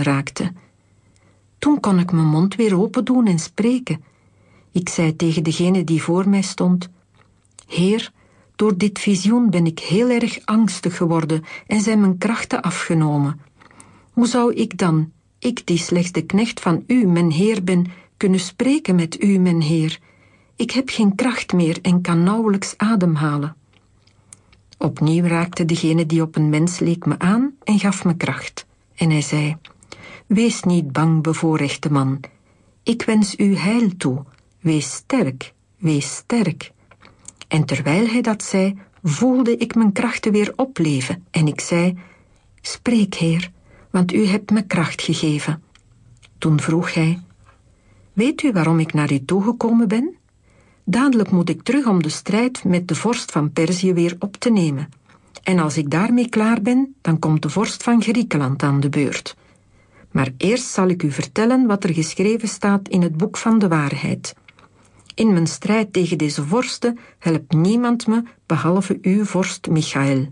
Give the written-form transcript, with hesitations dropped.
aanraakte. Toen kon ik mijn mond weer open doen en spreken. Ik zei tegen degene die voor mij stond: Heer, door dit visioen ben ik heel erg angstig geworden en zijn mijn krachten afgenomen. Hoe zou ik dan, ik die slechts de knecht van u, mijn Heer, ben, kunnen spreken met u, mijn Heer? Ik heb geen kracht meer en kan nauwelijks ademhalen. Opnieuw raakte degene die op een mens leek me aan en gaf me kracht. En hij zei: Wees niet bang, bevoorrechte man. Ik wens u heil toe. Wees sterk, wees sterk. En terwijl hij dat zei, voelde ik mijn krachten weer opleven. En ik zei: Spreek, Heer, want u hebt me kracht gegeven. Toen vroeg hij: Weet u waarom ik naar u toegekomen ben? Dadelijk moet ik terug om de strijd met de vorst van Perzië weer op te nemen. En als ik daarmee klaar ben, dan komt de vorst van Griekenland aan de beurt. Maar eerst zal ik u vertellen wat er geschreven staat in het boek van de waarheid. In mijn strijd tegen deze vorsten helpt niemand me behalve uw vorst Michael.